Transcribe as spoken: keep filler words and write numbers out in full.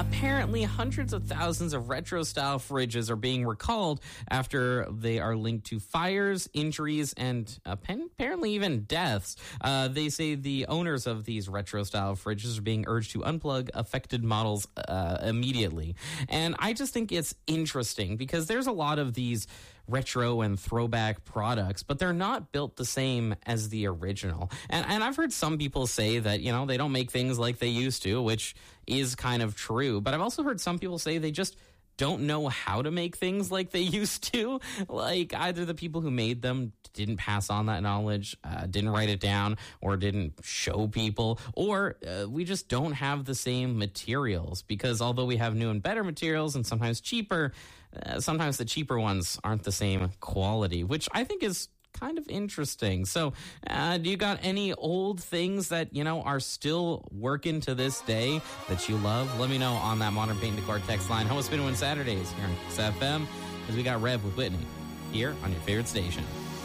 apparently hundreds of thousands of retro-style fridges are being recalled after they are linked to fires, injuries, and apparently even deaths. Uh, they say the owners of these retro-style fridges are being urged to unplug affected models uh, immediately. And I just think it's interesting because there's a lot of these retro and throwback products, but they're not built the same as the original. And, and I've heard some people say that, you know, they don't make things like they used to, which is kind of true. But I've also heard some people say they just don't know how to make things like they used to. Like either the people who made them didn't pass on that knowledge, uh, didn't write it down, or didn't show people, or uh, we just don't have the same materials because although we have new and better materials and sometimes cheaper, uh, sometimes the cheaper ones aren't the same quality, which I think is kind of interesting. So uh, do you got any old things that, you know, are still working to this day that you love? Let me know on that Modern Paint Decor text line. Home of Spin Win Saturdays here on X F M, as we got Rev with Whitney here on your favorite station.